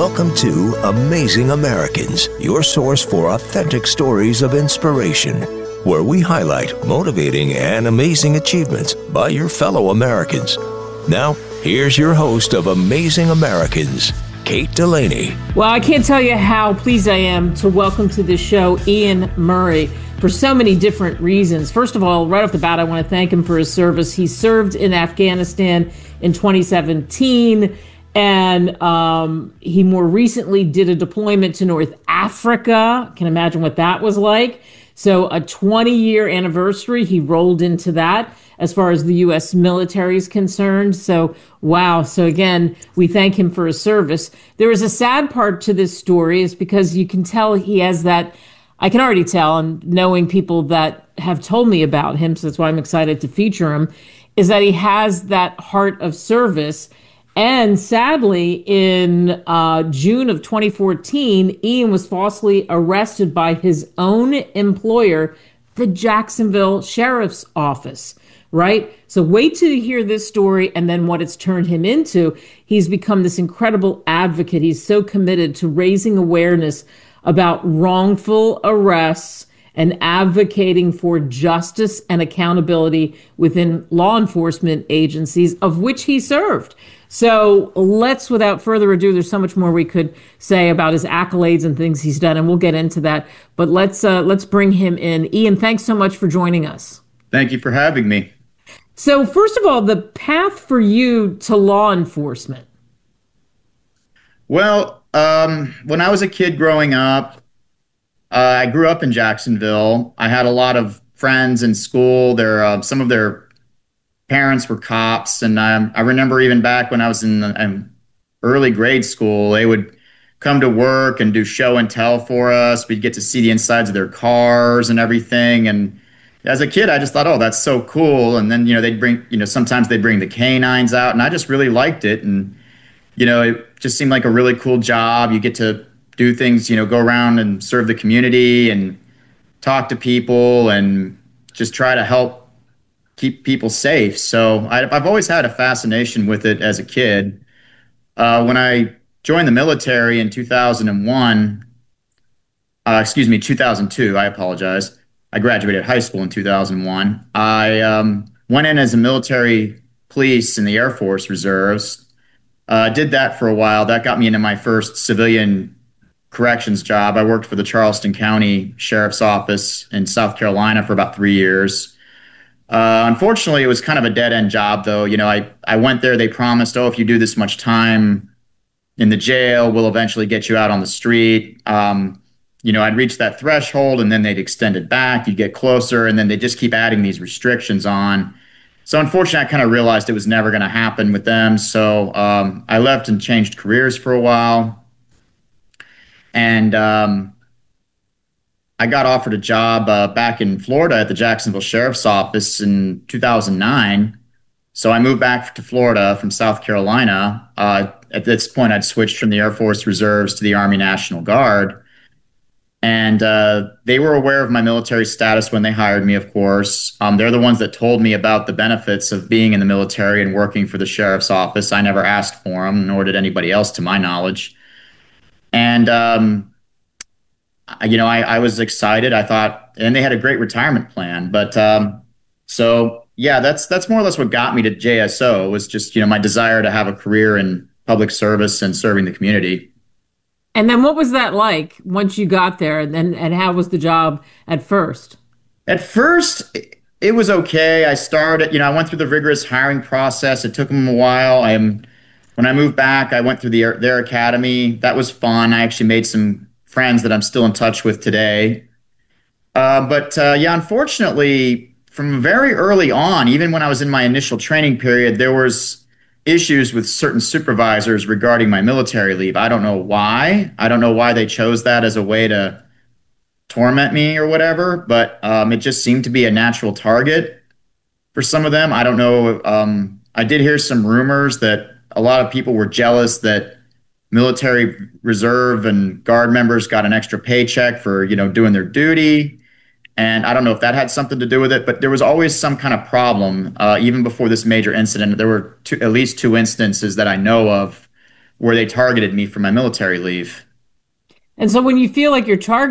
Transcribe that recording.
Welcome to Amazing Americans, your source for authentic stories of inspiration, where we highlight motivating and amazing achievements by your fellow Americans. Now, here's your host of Amazing Americans, Kate Delaney. Well, I can't tell you how pleased I am to welcome to the show Ian Murray for so many different reasons. First of all, right off the bat, I want to thank him for his service. He served in Afghanistan in 2017, and he more recently did a deployment to North Africa. Can imagine what that was like. So a 20-year anniversary, he rolled into that as far as the U.S. military is concerned. So, wow. So again, we thank him for his service. There is a sad part to this story is because you can tell he has that, I can already tell, and knowing people that have told me about him, so that's why I'm excited to feature him, is that he has that heart of service. And sadly, in June of 2014, Ian was falsely arrested by his own employer, the Jacksonville Sheriff's Office, right? So wait till you hear this story and then what it's turned him into. He's become this incredible advocate. He's so committed to raising awareness about wrongful arrests and advocating for justice and accountability within law enforcement agencies of which he served. So let's, without further ado, there's so much more we could say about his accolades and things he's done, and we'll get into that. But let's bring him in. Ian, thanks so much for joining us. Thank you for having me. So first of all, the path for you to law enforcement. Well, when I was a kid growing up, I grew up in Jacksonville. I had a lot of friends in school. Some of their parents were cops, and I remember even back when I was in early grade school, they would come to work and do show and tell for us. We'd get to see the insides of their cars and everything. And as a kid, I just thought, oh, that's so cool. And then, sometimes they'd bring the canines out, and I just really liked it. And, it just seemed like a really cool job. You get to do things, go around and serve the community and talk to people and just try to help keep people safe. So I've always had a fascination with it as a kid. When I joined the military in 2002, I apologize. I graduated high school in 2001. I went in as a military police in the Air Force Reserves. Did that for a while. That got me into my first civilian corrections job. I worked for the Charleston County Sheriff's Office in South Carolina for about 3 years. Unfortunately, it was kind of a dead-end job, though. I went there. They promised, if you do this much time in the jail, we'll eventually get you out on the street. I'd reach that threshold, and then they'd extend it back. You'd get closer, and then they just keep adding these restrictions on. So unfortunately, I kind of realized it was never going to happen with them. So I left and changed careers for a while. And I got offered a job back in Florida at the Jacksonville Sheriff's Office in 2009. So I moved back to Florida from South Carolina. At this point, I'd switched from the Air Force Reserves to the Army National Guard. And they were aware of my military status when they hired me, of course. They're the ones that told me about the benefits of being in the military and working for the Sheriff's Office. I never asked for them, nor did anybody else, to my knowledge. And, I was excited. I thought, and they had a great retirement plan. But that's more or less what got me to JSO was just, my desire to have a career in public service and serving the community. And then what was that like once you got there? And how was the job at first? At first, it was okay. I started, I went through the rigorous hiring process. It took them a while. When I moved back, I went through their academy. That was fun. I actually made some friends that I'm still in touch with today. Unfortunately, from very early on, even when I was in my initial training period, there was issues with certain supervisors regarding my military leave. I don't know why. I don't know why they chose that as a way to torment me or whatever, but it just seemed to be a natural target for some of them. I don't know. I did hear some rumors that a lot of people were jealous that military reserve and guard members got an extra paycheck for, doing their duty. And I don't know if that had something to do with it, but there was always some kind of problem. Even before this major incident, there were at least two instances that I know of where they targeted me for my military leave. And so when you feel like you're targeted,